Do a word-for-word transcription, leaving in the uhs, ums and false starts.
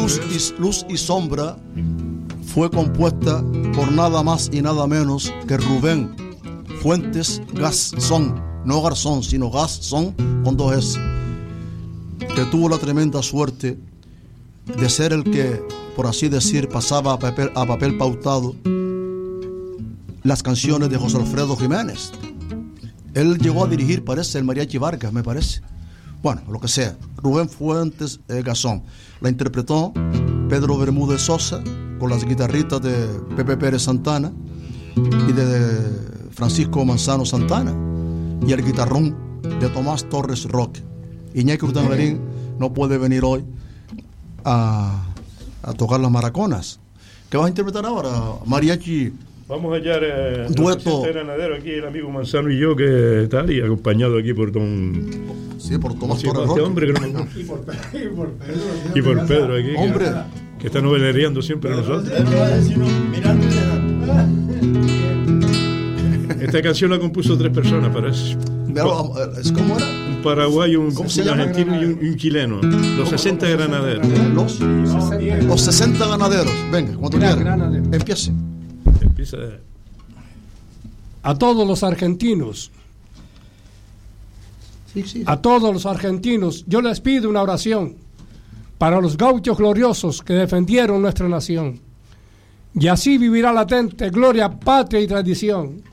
Luz y, Luz y Sombra fue compuesta por nada más y nada menos que Rubén Fuentes Garzón, no Garzón, sino Garzón con dos S, que tuvo la tremenda suerte de ser el que, por así decir, pasaba a papel, a papel pautado las canciones de José Alfredo Jiménez. Él llegó a dirigir, parece, el Mariachi Vargas, me parece. Bueno, lo que sea. Rubén Fuentes eh, Garzón. La interpretó Pedro Bermúdez Sosa con las guitarritas de Pepe Pérez Santana y de Francisco Manzano Santana y el guitarrón de Tomás Torres Roque. Iñaki Urdangarín no puede venir hoy a, a tocar las maraconas. ¿Qué vas a interpretar ahora, mariachi? Vamos a hallar eh, dueto granadero aquí, el amigo Manzano y yo, que tal, y acompañado aquí por don... Sí, por Tomás sí, Torres este Roque. Hombre que no... Y por, y por Pedro. Y por Pedro aquí. Hombre. Que, que está novelereando siempre a nosotros. Esta canción la compuso tres personas, parece. ¿Es como era? Un paraguayo, un, ¿Cómo se un llama? argentino y un, y un chileno. Los sesenta granaderos. Los, los sesenta ganaderos. Venga, cuando quieran. Empiecen. Empieza. A todos los argentinos, Sí, sí. a todos los argentinos, yo les pido una oración para los gauchos gloriosos que defendieron nuestra nación. Y así vivirá latente gloria, patria y tradición.